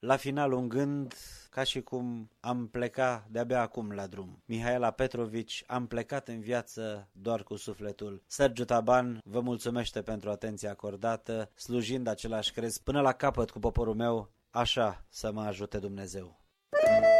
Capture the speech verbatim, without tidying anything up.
la final un gând ca și cum am plecat de-abia acum la drum. Mihaela Petrovici, am plecat în viață doar cu sufletul. Sergiu Taban vă mulțumește pentru atenția acordată, slujind același crez până la capăt cu poporul meu, așa să mă ajute Dumnezeu.